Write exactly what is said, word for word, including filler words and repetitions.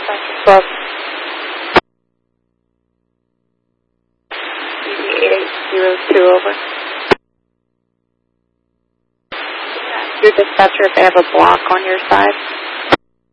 twelve. eight eight zero two, over. Your dispatcher, if they have a block on your side.